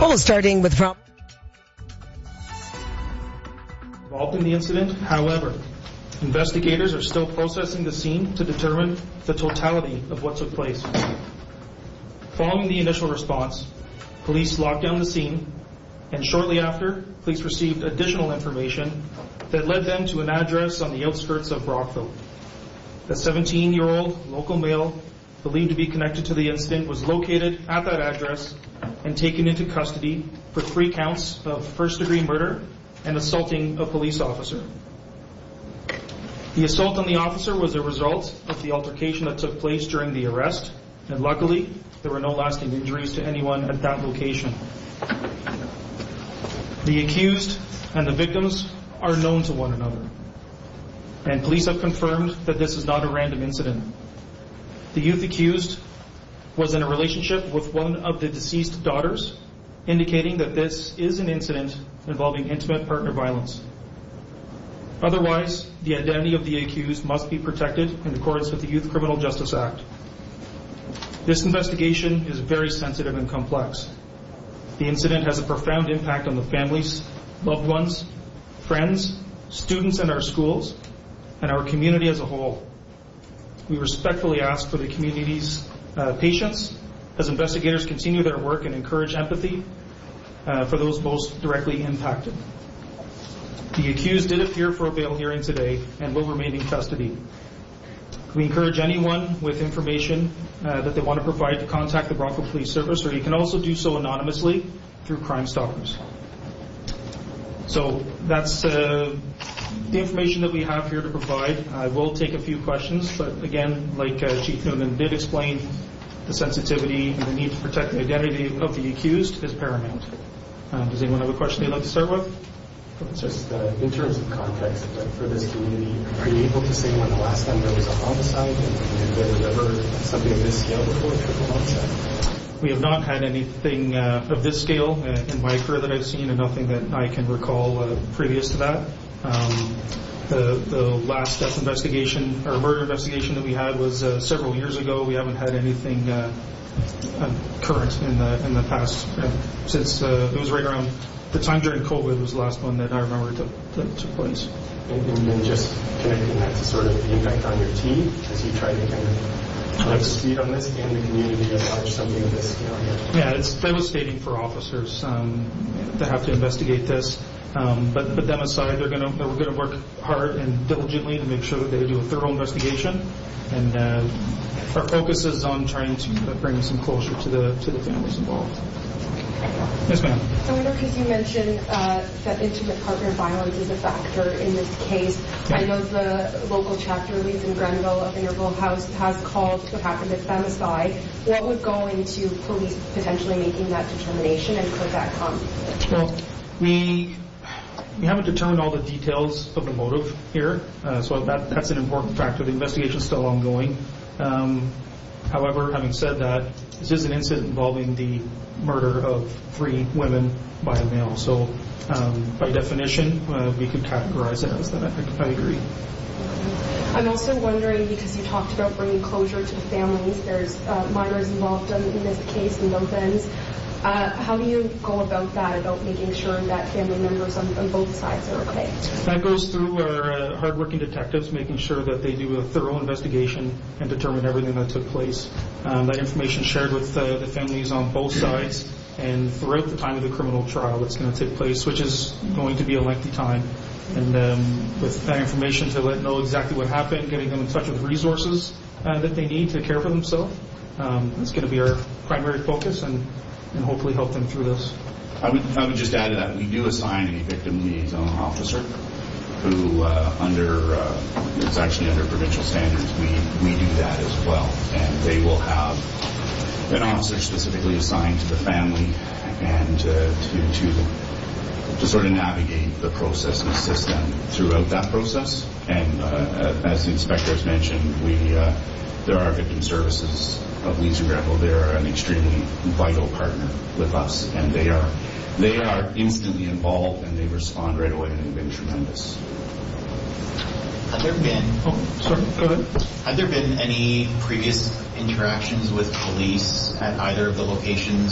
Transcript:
Well, starting with from involved in the incident. However, investigators are still processing the scene to determine the totality of what took place. Following the initial response, police locked down the scene, and shortly after, police received additional information that led them to an address on the outskirts of Brockville. The 17-year-old local male, believed to be connected to the incident, was located at that address and taken into custody for 3 counts of first-degree murder and assaulting a police officer. The assault on the officer was a result of the altercation that took place during the arrest, and luckily, there were no lasting injuries to anyone at that location. The accused and the victims are known to one another, and police have confirmed that this is not a random incident. The youth accused was in a relationship with one of the deceased daughters, indicating that this is an incident involving intimate partner violence. Otherwise, the identity of the accused must be protected in accordance with the Youth Criminal Justice Act. This investigation is very sensitive and complex. The incident has a profound impact on the families, loved ones, friends, students in our schools, and our community as a whole. We respectfully ask for the community's patience as investigators continue their work and encourage empathy for those most directly impacted. The accused did appear for a bail hearing today and will remain in custody. We encourage anyone with information that they want to provide to contact the Brockville Police Service, or you can also do so anonymously through Crime Stoppers. So that's the information that we have here to provide. I will take a few questions, but again, like Chief Noonan did explain, the sensitivity and the need to protect the identity of the accused is paramount. Does anyone have a question they'd like to start with? Just in terms of context for this community, are you able to say when the last time there was a homicide and there was ever something of this scale before, a triple homicide? We have not had anything of this scale in my career that I've seen, and nothing that I can recall previous to that. The last death investigation or murder investigation that we had was several years ago. We haven't had anything current in the past since it was right around the time during COVID was the last one that I remember that took place. And then just connecting that to sort of the impact on your team as you try to kind of up to speed on this and the community at large, something of this scale. Yeah, it's devastating for officers to have to investigate this. But them aside, we're going to work hard and diligently to make sure that they do a thorough investigation. And our focus is on trying to bring some closure to the families involved. Yes, ma'am. I wonder, because you mentioned that intimate partner violence is a factor in this case. Yeah. I know the local chapter leads in Grenville of Interval House has called what happened at femicide. What would go into police potentially making that determination, and could that come? Well, we haven't determined all the details of the motive here, so that's an important factor. The investigation is still ongoing. However, having said that, this is an incident involving the murder of 3 women by a male. So, by definition, we could categorize it as that. I agree. I'm also wondering, because you talked about bringing closure to the families, there's minors involved in this case in both ends. How do you go about that, about making sure that family members on both sides are okay? That goes through our hardworking detectives, making sure that they do a thorough investigation and determine everything that took place. That information shared with the families on both sides and throughout the time of the criminal trial that's going to take place, which is going to be a lengthy time. And with that information to let know exactly what happened, getting them in touch with resources that they need to care for themselves, that's going to be our primary focus, and hopefully help them through this. I would just add to that, we do assign a victim liaison officer who it's actually under provincial standards. We do that as well, and they will have an officer specifically assigned to the family and to sort of navigate the process and assist them throughout that process. And as the inspector has mentioned, there are victim services of Leeds and Grenville. They are an extremely vital partner with us, and they are instantly involved, and they respond right away, and they've been tremendous. Have there been? Oh, sorry. Go ahead. Have there been any previous interactions with police at either of the locations